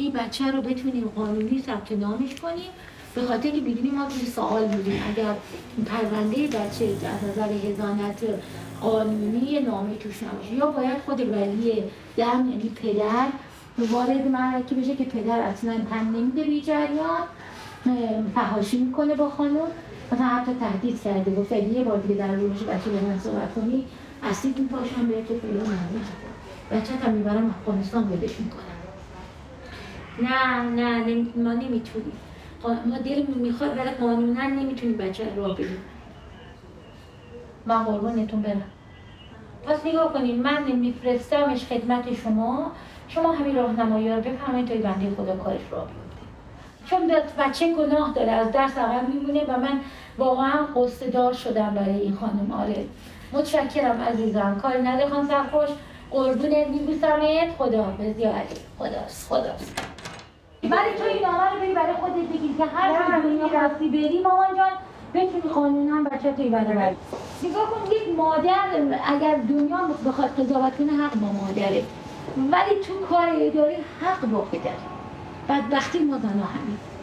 این بچه رو بتونیم قانونی ثبت نامش کنیم، به خاطر که بدونیم ما توی سوال بودیم اگر پرونده بچه از نظر حضانت قانونی نامه توش نباشه، یا باید خود ولی دم یعنی پدر وارد معرکه بشه که پدر اصلا پن نمیده به جریان، فحاشی میکنه با خانم، مثلا حتی تهدید کرده گفت اگه یه بار دیگه در روش بچه به من صحبت کنی اسید میپاشم به تو فلان نمیده، بچه هم میبرم افغانستان بودش میکنم. نه ما نمیتونیم، ما دلمون میخواد ولی قانونا نمیتونیم بچه رو راه بدیم. من قربونتون برم. پس نگاه کنید، من میفرستمش خدمت شما همین راهنمایی رو بفرمایید تا بنده خدا کارش راه بیفته. چون بچه گناه داره، از درس عقب میمونه و من واقعا قصه دار شدم برای این خانم. آره متشکرم عزیزم، کاری نداره خانم سرخوش، قربونت میبوسمت، خداحافظ یا علی، خداحافظ. ولی تو این نامه رو بری برای خودت بگیر که هر دنیا خواستی بری مامان جان بتونی قانونا بچه توی بری. نگاه کن یک مادر اگر دنیا بخواد قضاوت کنه حق با مادره، ولی تو کار اداری حق با پدره. بدبختی ما زنها همین.